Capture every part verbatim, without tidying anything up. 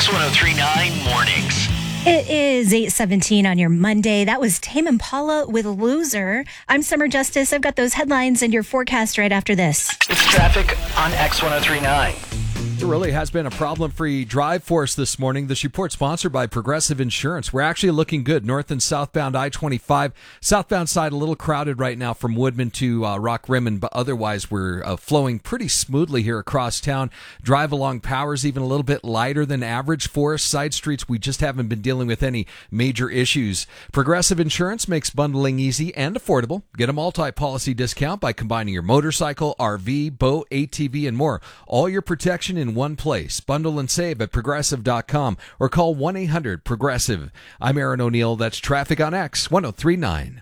X one oh three point nine Mornings. It is eight seventeen on your Monday. That was Tame Impala with Loser. I'm Summer Justice. I've got those headlines and your forecast right after this. It's traffic on X one oh three point nine. It really has been a problem-free drive for us this morning. This report sponsored by Progressive Insurance. We're actually looking good north and southbound I twenty-five. Southbound side a little crowded right now from Woodman to uh, Rock Rimmon, but otherwise we're uh, flowing pretty smoothly here across town. Drive along Powers even a little bit lighter than average for us. Side streets, we just haven't been dealing with any major issues. Progressive Insurance makes bundling easy and affordable. Get a multi-policy discount by combining your motorcycle, R V, boat, A T V, and more. All your protection in one place. Bundle and save at progressive dot com or call one eight hundred progressive. I'm Aaron O'Neill. That's traffic on X one oh three point nine.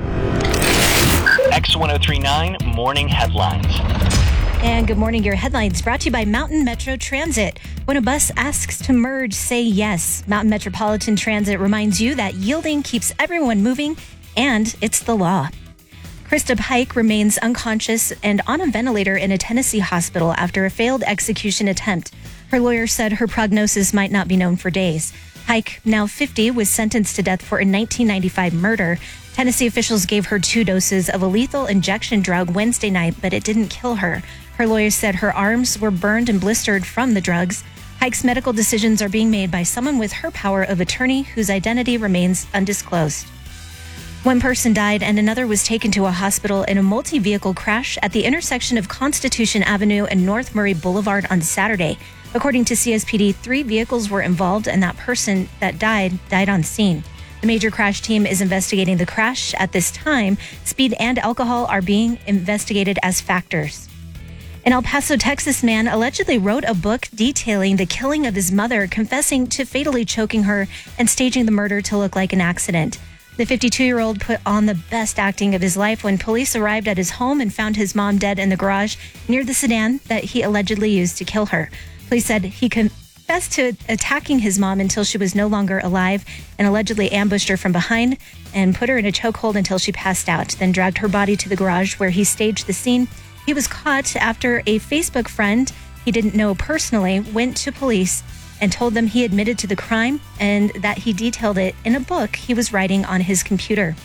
X one oh three point nine Morning Headlines. And good morning. Your headlines brought to you by Mountain Metro Transit. When a bus asks to merge, say yes. Mountain Metropolitan Transit reminds you that yielding keeps everyone moving, and it's the law. Krista Pike remains unconscious and on a ventilator in a Tennessee hospital after a failed execution attempt. Her lawyer said her prognosis might not be known for days. Pike, now fifty, was sentenced to death for a nineteen ninety-five murder. Tennessee officials gave her two doses of a lethal injection drug Wednesday night, but it didn't kill her. Her lawyer said her arms were burned and blistered from the drugs. Pike's medical decisions are being made by someone with her power of attorney whose identity remains undisclosed. One person died and another was taken to a hospital in a multi-vehicle crash at the intersection of Constitution Avenue and North Murray Boulevard on Saturday. According to C S P D, three vehicles were involved and that person that died, died on scene. The major crash team is investigating the crash. At this time, speed and alcohol are being investigated as factors. An El Paso, Texas man allegedly wrote a book detailing the killing of his mother, confessing to fatally choking her and staging the murder to look like an accident. The fifty-two-year-old put on the best acting of his life when police arrived at his home and found his mom dead in the garage near the sedan that he allegedly used to kill her. Police said he confessed to attacking his mom until she was no longer alive and allegedly ambushed her from behind and put her in a chokehold until she passed out, then dragged her body to the garage where he staged the scene. He was caught after a Facebook friend he didn't know personally went to police and told them he admitted to the crime and that he detailed it in a book he was writing on his computer.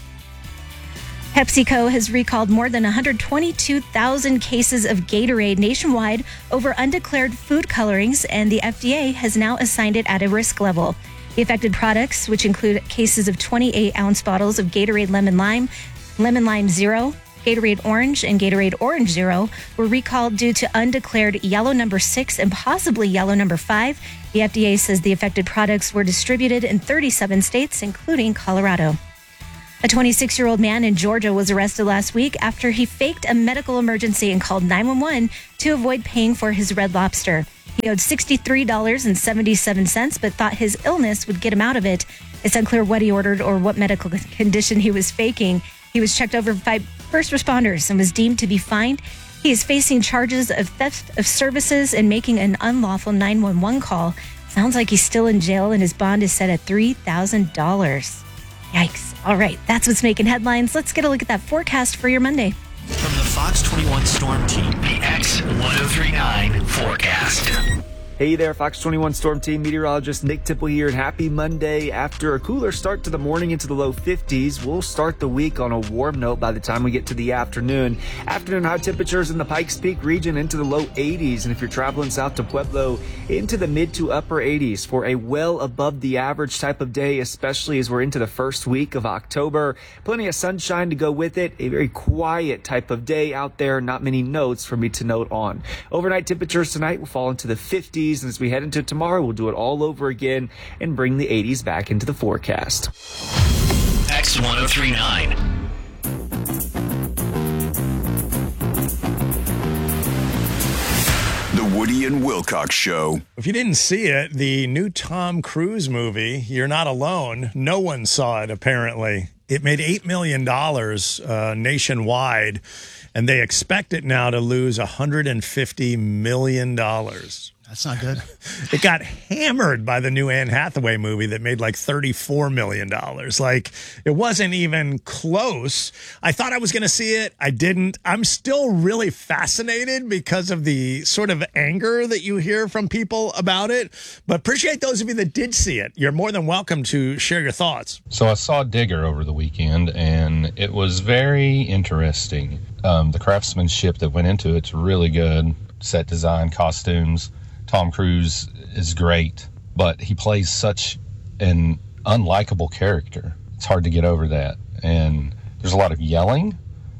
PepsiCo has recalled more than one hundred twenty-two thousand cases of Gatorade nationwide over undeclared food colorings, and the F D A has now assigned it at a risk level. The affected products, which include cases of twenty-eight ounce bottles of Gatorade Lemon Lime, Lemon Lime Zero, Gatorade Orange, and Gatorade Orange Zero, were recalled due to undeclared yellow number six and possibly yellow number five. The F D A says the affected products were distributed in thirty-seven states, including Colorado. A twenty-six-year-old man in Georgia was arrested last week after he faked a medical emergency and called nine one one to avoid paying for his Red Lobster. He owed sixty-three dollars and seventy-seven cents but thought his illness would get him out of it. It's unclear what he ordered or what medical condition he was faking. He was checked over by first responders and was deemed to be fined. He is facing charges of theft of services and making an unlawful nine one one call. Sounds like he's still in jail and his bond is set at three thousand dollars. Yikes. All right, that's what's making headlines. Let's get a look at that forecast for your Monday. From the Fox twenty-one Storm Team, the X one oh three point nine forecast. Hey there, Fox twenty-one Storm Team meteorologist Nick Tipple here, and happy Monday. After a cooler start to the morning into the low fifties, we'll start the week on a warm note by the time we get to the afternoon. Afternoon high temperatures in the Pikes Peak region into the low eighties, and if you're traveling south to Pueblo, into the mid to upper eighties for a well above the average type of day, especially as we're into the first week of October. Plenty of sunshine to go with it. A very quiet type of day out there. Not many notes for me to note on. Overnight temperatures tonight will fall into the fifties. And as we head into tomorrow, we'll do it all over again and bring the eighties back into the forecast. X one oh three point nine. The Woody and Wilcox Show. If you didn't see it, the new Tom Cruise movie, You're Not Alone, no one saw it, apparently. It made eight million dollars uh, nationwide, and they expect it now to lose one hundred fifty million dollars. That's not good. It got hammered by the new Anne Hathaway movie that made like thirty-four million dollars. Like, it wasn't even close. I thought I was going to see it. I didn't. I'm still really fascinated because of the sort of anger that you hear from people about it. But appreciate those of you that did see it. You're more than welcome to share your thoughts. So I saw Digger over the weekend, and it was very interesting. Um, the craftsmanship that went into it's really good. Set design, costumes. Tom Cruise is great, but he plays such an unlikable character. It's hard to get over that. And there's a lot of yelling,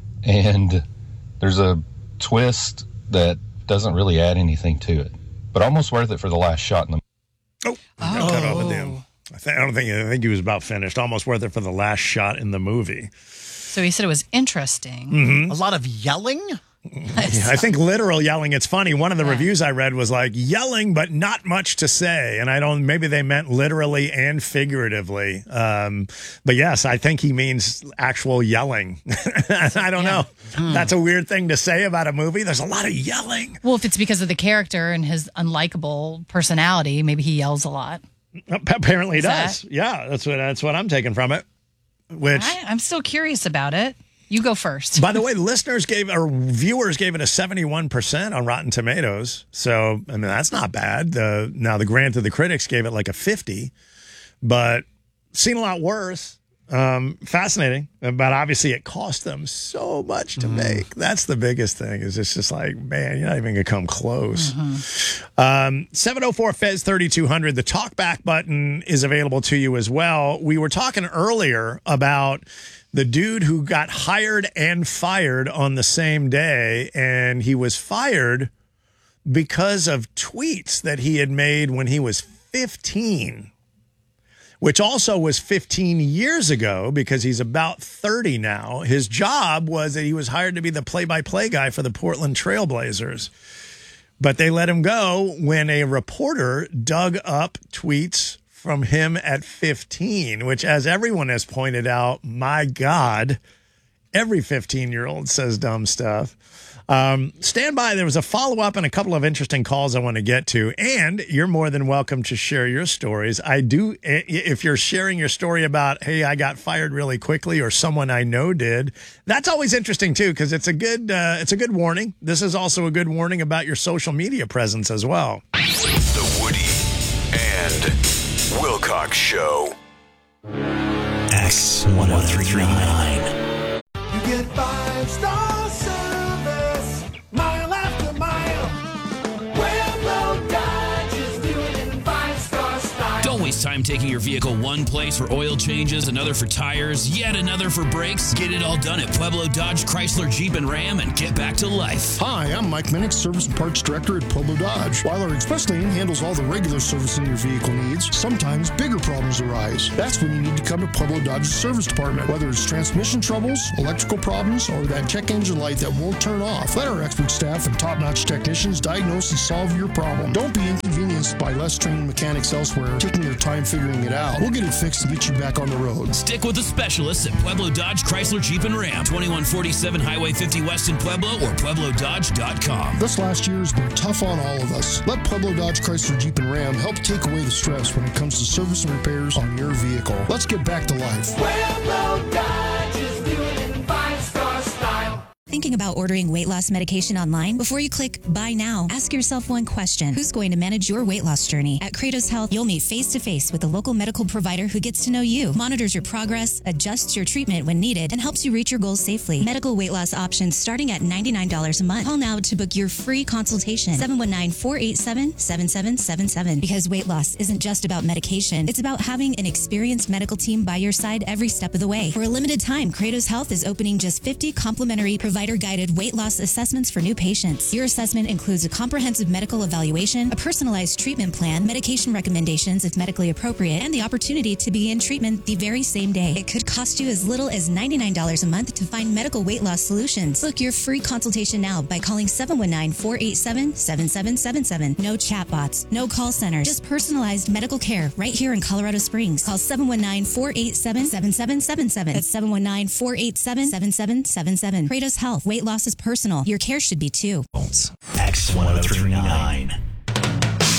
and there's a twist that doesn't really add anything to it. But almost worth it for the last shot in the Oh, I cut off at the end. I, th- I don't think I think he was about finished. Almost worth it for the last shot in the movie. So he said it was interesting. Mm-hmm. A lot of yelling? Yeah, I think literal yelling. It's funny. One of the yeah. reviews I read was like yelling, but not much to say. And I don't, maybe they meant literally and figuratively. Um, but yes, I think he means actual yelling. I don't yeah. know. Hmm. That's a weird thing to say about a movie. There's a lot of yelling. Well, if it's because of the character and his unlikable personality, maybe he yells a lot. Apparently he does. That? Yeah, that's what, that's what I'm taking from it. Which I, I'm still curious about it. You go first. By the way, listeners gave, or viewers gave it a seventy-one percent on Rotten Tomatoes. So, I mean, that's not bad. The, now, the granted, the critics gave it like a fifty, but seen a lot worse. Um, fascinating. But obviously, it cost them so much to mm. make. That's the biggest thing, is it's just like, man, you're not even going to come close. Mm-hmm. Um, seven oh four F E Z thirty-two hundred, the talkback button is available to you as well. We were talking earlier about the dude who got hired and fired on the same day, and he was fired because of tweets that he had made when he was fifteen, which also was fifteen years ago because he's about thirty now. His job was that he was hired to be the play-by-play guy for the Portland Trail Blazers, but they let him go when a reporter dug up tweets from him at fifteen, which, as everyone has pointed out, my God, every fifteen-year-old says dumb stuff. Um, stand by. There was a follow-up and a couple of interesting calls I want to get to, and you're more than welcome to share your stories. I do, if you're sharing your story about, hey, I got fired really quickly, or someone I know did, that's always interesting too, because it's a good, uh, it's a good warning. This is also a good warning about your social media presence as well. The Woody and Wilcox Show. X one oh three point nine. You get five star service, mile after mile. Pueblo Dodge is doing it in five star style. Don't waste time taking your vehicle one place for oil changes, another for tires, yet another for brakes. Get it all done at Pueblo Dodge, Chrysler, Jeep, and Ram, and get back to life. Hi, I'm Mike Minnick, Service and Parts Director at Pueblo Dodge. While our express lane handles all the regular servicing your vehicle needs, sometimes bigger problems arise. That's when you need to come to Pueblo Dodge's service department. Whether it's transmission troubles, electrical problems, or that check engine light that won't turn off, let our expert staff and top-notch technicians diagnose and solve your problem. Don't be inconvenienced by less trained mechanics elsewhere taking their time figuring it out. We'll get it fixed and get you back on the road. Stick with the specialists at Pueblo Dodge, Chrysler, Jeep, and Ram. twenty-one forty-seven Highway fifty West in Pueblo, or pueblo dodge dot com. This last year has been tough on all of us. Let Pueblo Dodge, Chrysler, Jeep, and Ram help take away the stress when it comes to service and repairs on your vehicle. Let's get back to life. Pueblo Dodge is doing it in five star style. Thinking about ordering weight loss medication online? Before you click buy now, ask yourself one question. Who's going to manage your weight loss journey? At Kratos Health, you'll meet face-to-face with a local medical provider who gets to know you, monitors your progress, adjusts your treatment when needed, and helps you reach your goals safely. Medical weight loss options starting at ninety-nine dollars a month. Call now to book your free consultation. seven one nine, four eight seven, seven seven seven seven. Because weight loss isn't just about medication. It's about having an experienced medical team by your side every step of the way. For a limited time, Kratos Health is opening just fifty complimentary provider-guided weight loss assessments for new patients. Your assessment includes a comprehensive medical evaluation, a personalized treatment plan, medication recommendations if medically appropriate, and the opportunity to begin treatment the very same day. It could cost you as little as ninety-nine dollars a month to find medical weight loss solutions. Book your free consultation now by calling seven one nine, four eight seven, seven seven seven seven. No chatbots, no call centers, just personalized medical care right here in Colorado Springs. Call seven one nine, four eight seven, seven seven seven seven. That's seven one nine, four eight seven, seven seven seven seven. Kratos Health. Weight loss is personal. Your care should be too. X one oh three point nine.